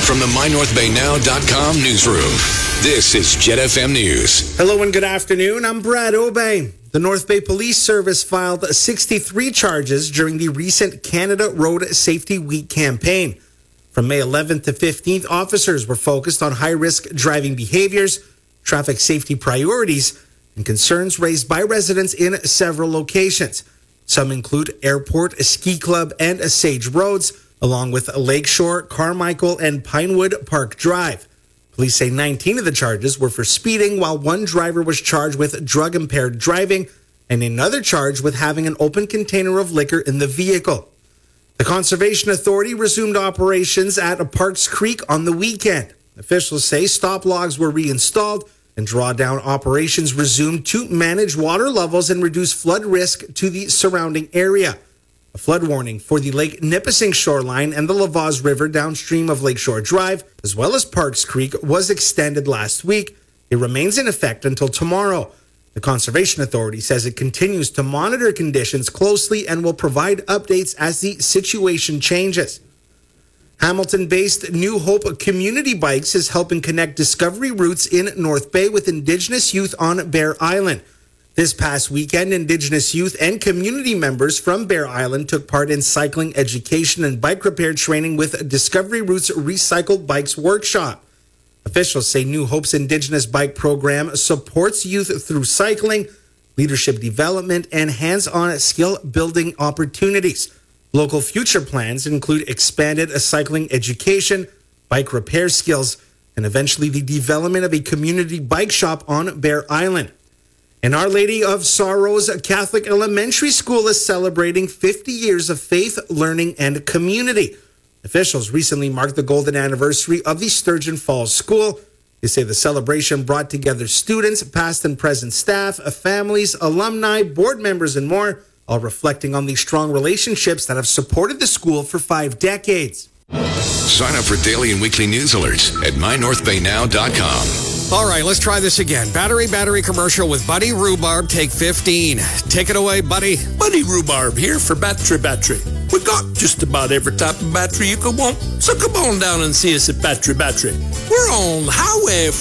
From the MyNorthBayNow.com newsroom, this is Jet FM News. Hello and good afternoon. I'm Brad Obey. The North Bay Police Service filed 63 charges during the recent Canada Road Safety Week campaign. From May 11th to 15th, officers were focused on high-risk driving behaviors, traffic safety priorities, and concerns raised by residents in several locations. Some include Airport, Ski Club, and Sage Roads, along with Lakeshore, Carmichael, and Pinewood Park Drive. Police say 19 of the charges were for speeding, while one driver was charged with drug-impaired driving and another charged with having an open container of liquor in the vehicle. The Conservation Authority resumed operations at Parks Creek on the weekend. Officials say stop logs were reinstalled and drawdown operations resumed to manage water levels and reduce flood risk to the surrounding area. A flood warning for the Lake Nipissing shoreline and the Lavaz River downstream of Lakeshore Drive, as well as Parks Creek, was extended last week. It remains in effect until tomorrow. The Conservation Authority says it continues to monitor conditions closely and will provide updates as the situation changes. Hamilton-based New Hope Community Bikes is helping connect discovery routes in North Bay with Indigenous youth on Bear Island. This past weekend, Indigenous youth and community members from Bear Island took part in cycling education and bike repair training with Discovery Routes Recycled Bikes Workshop. Officials say New Hope's Indigenous Bike Program supports youth through cycling, leadership development, and hands-on skill-building opportunities. Local future plans include expanded cycling education, bike repair skills, and eventually the development of a community bike shop on Bear Island. And Our Lady of Sorrows Catholic Elementary School is celebrating 50 years of faith, learning, and community. Officials recently marked the golden anniversary of the Sturgeon Falls School. They say the celebration brought together students, past and present staff, families, alumni, board members, and more, all reflecting on the strong relationships that have supported the school for 5 decades. Sign up for daily and weekly news alerts at MyNorthBayNow.com. All right, let's try this again. Battery commercial with Buddy Rhubarb. Take 15. Take it away, Buddy. Buddy Rhubarb here for Battery. We got just about every type of battery you could want. So come on down and see us at Battery. We're on Highway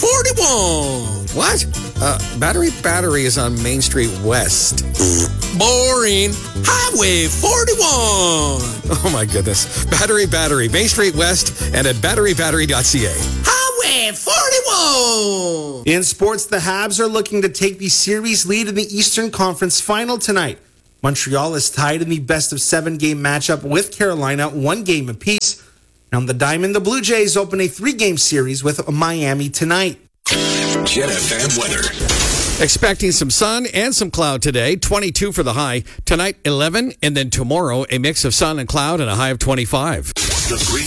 41. What? Battery is on Main Street West. Boring. Highway 41. Oh my goodness. Battery, Main Street West, and at batterybattery.ca. Highway 41. In sports, the Habs are looking to take the series lead in the Eastern Conference Final tonight. Montreal is tied in the best-of-7 game matchup with Carolina, 1 game apiece. On the diamond, the Blue Jays open a 3-game series with Miami tonight. Jet FM weather. Expecting some sun and some cloud today. 22 for the high. Tonight, 11. And then tomorrow, a mix of sun and cloud and a high of 25. The Green